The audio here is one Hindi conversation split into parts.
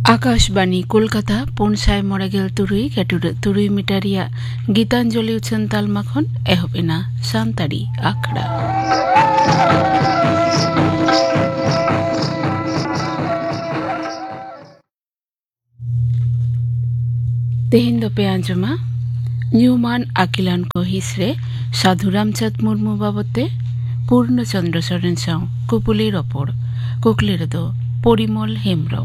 आकाशवाणी कोलकाता पुनसाय मोड़ेगेल तुरुई गेटुर तुरुई मिटारिया गीतांजलि उछन तालमा खन एहबेना सानताड़ी आखड़ा तेहिन दोपे आंजमा न्यूमान आकिलान को हिसरे साधु रामचाँद मुर्मू बाबते पूर्णचंद्र सोरेन साव कुपुलिर ओपर कुकलिर दो परिमल हेमब्रम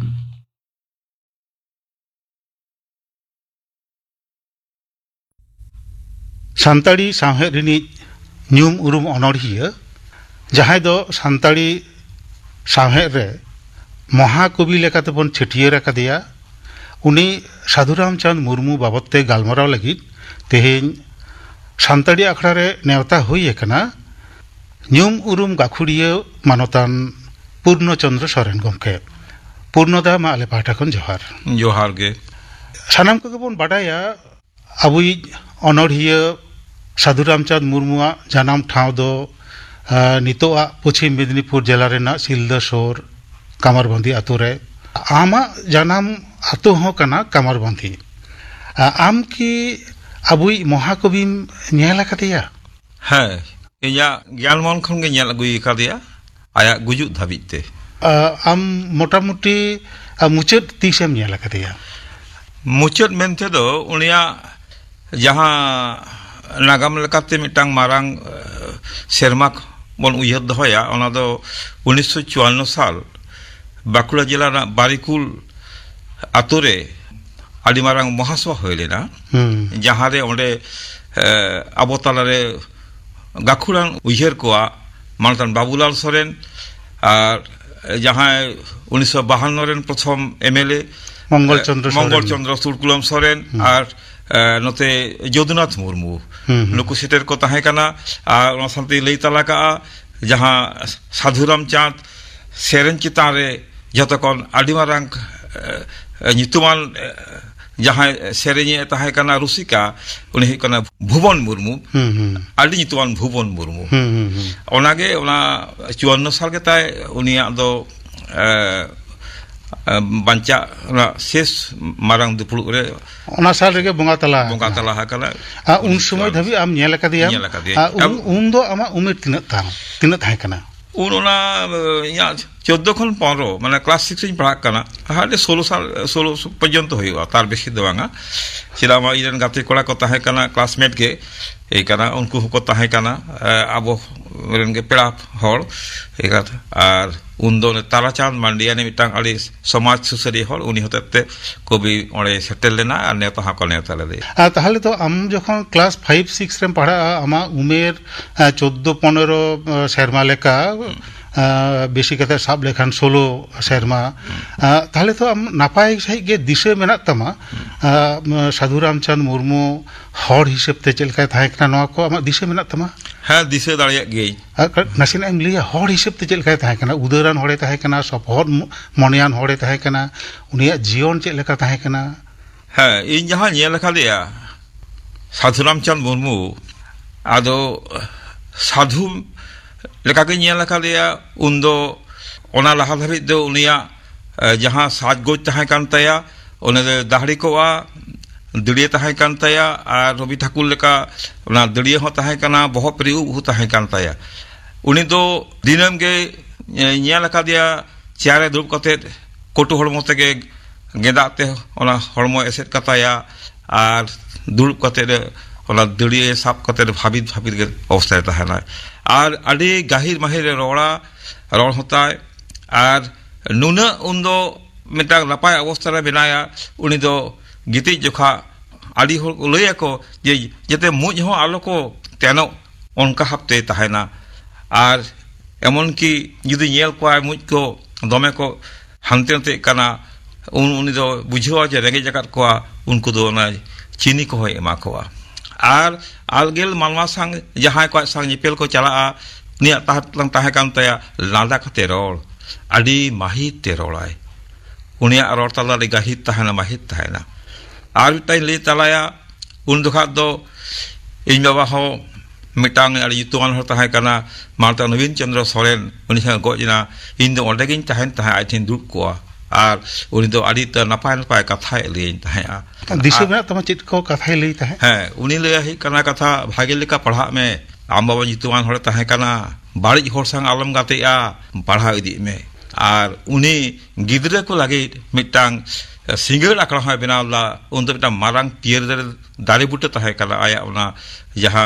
सानताड़ी सावहेद रिनी न्यूम उरुम अनोढ़िया जहां दो सानताड़ी सावहेद रे महाकवि लेकाते बन छटियर अकादेया उनी साधु रामचंद मुर्मू बाबते गालमराव लगिद तेहेन सानताड़ी आखड़ा रे नेवता हुई एकना न्यूम उरुम गाखुड़िया मानतान पूर्णचंद्र सोरेन गमके पूर्णदा मा आले पाठा खन जोहार जोहार गे सानाम को बन बाडाया अबुई अनोढ़िया साधु रामचंद मुर्मुआ जन्म ठाव दो नितोआ पश्चिम मेदिनीपुर जिला रेना सिलदा सोर कामरबंदी आतु रे आमा जन्म आतु हो कना कामरबंदी आम की अबुई महाकवि नेला कदिया है इया ज्ञानमन खन गे नेल अगुई कदिया आया गुजुत धाबिते आम मोटामुटी मुचाद तीसेम नेला कदिया मुचाद मेनते दो उनिया जहां नागाम लेकाते मिटांग मारांग सेरमा बन उयहर दहया ओना दो 1954 साल बाकुड़ा जिला ना बारिकुल आतुरे आदि मारांग महासभा होय लेना जहां रे ओंडे आबो तालारे गाखुड़ान उयहर कोआ मानतान बाबूलाल सोरेन और जहां 1952 रेन प्रथम एमएलए मंगल चंद्र सुरकुलम सोरेन और नोते जदुनाथ मुर्मू नुकु सेटर को ताहे कना आ सानते लई तला का जहां साधु रामचंद सेरेन चितान रे जतकन आदि मारांग नितुमान जहां सेरेनी ताहे कना रुसिका उनी कना भुवन मुर्मू आदि नितुमान भुवन मुर्मू ओनागे ओना 54 साल के ताय उनिया दो बंचा शेष मारांग दुपुड़ रे ओना साल रे बंगा तला हाकला उन समय धबी आम नेल कदिया उन दो आमा उमेर तिना थाय कना उन ओना या 14 खन 15 माने क्लास 6 इन पढ़ा कना हाले 16 पर्यंत होइबा तार बेसी दवांगा चिरामा इरन गाते कोड़ा को ताहे कना क्लासमेट के ए कना उनको को ताहे कना आबो रेन के पेड़ा हर एका और उन दो ताराचांद मांडिया ने मिटांग अड़ी समाज सुसरी हर उनी होते कवि ओड़े सेटल लेना और नेता हाको नेता ले ताहले तो आम जखन क्लास 5 6 रे पढ़ा आमा उमेर 14 15 शर्मा लेका बेसी कते साब लेखान 16 शर्मा ताहले तो आम नापाय सही गे दिशे मेना तमा साधु रामचंद मुर्मू हर हिसाब ते चलका थाय कना नवा को आमा दिशे मेना तमा हां दिशे दाड़िया गे नसिना एम लिया हर हिसाब ते चलका थाय कना उदाहरण हड़े थाय कना सब हर मनियान हड़े थाय कना उनिया जीवन चे लेका थाय कना हां इन जहां नेल लेखा दिया साधु रामचंद मुर्मू आदो साधु लेका के नेल लेखा दिया उन्दो ओना लहा धाबि दो उनिया जहां साज गोज थाय कान तया ओने दाहड़ी कोआ दड़िया ताहे कान तया और रवि ठाकुर लेका ओना दड़िया हो ताहे काना बहुत प्रिय हो ताहे कान तया उनी दो दिनम के नेल लेका दिया चारे दुब कते कोटु हड़मो तेगे गेदाते ओना हड़मो एसेट कताया और दुब कते ओना दड़िया साब कते भाबित के अवस्था ताहेना और अड़ी गाहिर माहिर रोड़ होता है और नुना उन्दो मिटा नपाय अवस्था रे बेनाया उनी दो गीति जोखा आदि हो लैया को जे जते मुज हो आलो को तेनो उनका हफ्ते ताहेना और एमन की जुदी नेल को मुज को दमे को हानते नते कना उनी दो बुझवा जे रेगे जगत को उनको दो ना चीनी को होय एमा को और आलगेल मालमा संग जहां को संग निपेल को चला निया ताहतlang ताहे कान तया लादा खते रोड़ आदि माहित ते रोड़ाय उनिया रोड़ तला रे गाहित ताहेना माहित ताहेना और टाइम ले तलाया उन दुखा दो इन बाबा हो मिटांग अड़ी युतुआन हो ताहे कना मालता नवीन चंद्र सोरेन उनी संग गोजना इन दो ओंडेगिन ताहेन ताहे आइथिन दुब कोआ ᱟᱨ ᱩᱱᱤ ᱫᱚ ᱟᱹᱰᱤ ᱱᱟᱯᱟᱭ ᱱᱟᱯᱟᱭ ᱠᱟᱛᱷᱟᱭ ᱞᱟᱹᱭᱟᱹᱧ ᱛᱟᱦᱮᱸᱜᱼᱟ ᱫᱤᱥᱟᱹ ᱢᱮᱱᱟᱜ ᱛᱟᱢᱟ ᱪᱮᱫ ᱠᱚ ᱠᱟᱛᱷᱟᱭ ᱞᱟᱹᱭ ᱛᱟᱦᱮᱸ? ᱦᱮᱸ ᱩᱱᱤ ᱞᱟᱹᱭᱟ ᱦᱩᱭᱩᱜ ᱠᱟᱱᱟ ᱠᱟᱛᱷᱟ ᱵᱷᱟᱜᱮ ᱞᱮᱠᱟ ᱯᱟᱲᱦᱟᱜ ᱢᱮ ᱟᱢ ᱵᱟᱵᱟ ᱧᱩᱛᱩᱢᱟᱱ ᱦᱚᱲᱮ ᱛᱟᱦᱮᱸ ᱠᱟᱱᱟ ᱵᱟᱹᱲᱤᱡ ᱦᱚᱲ ᱥᱟᱶ ᱟᱞᱚᱢ ᱜᱟᱛᱮᱜᱼᱟ ᱯᱟᱲᱦᱟᱣ ᱤᱫᱤᱜ ᱢᱮ ᱟᱨ ᱩᱱᱤ ᱜᱤᱫᱽᱨᱟᱹ ᱠᱚ ᱞᱟᱹᱜᱤᱫ ᱢᱤᱫᱴᱟᱝ ᱥᱤᱸᱜᱟᱹᱲ ᱟᱠᱷᱲᱟ ᱦᱚᱸᱭ ᱵᱮᱱᱟᱣ ᱞᱮᱫᱟ ᱩᱱ ᱫᱚ ᱢᱤᱫᱴᱟᱝ ᱢᱟᱨᱟᱝ ᱯᱤᱭᱟᱹᱨ ᱫᱟᱨᱮ ᱵᱩᱴᱟᱹ ᱛᱟᱦᱮᱸ ᱠᱟᱱᱟ ᱟᱭᱟᱜ ᱚᱱᱟ ᱡᱟᱦᱟᱸ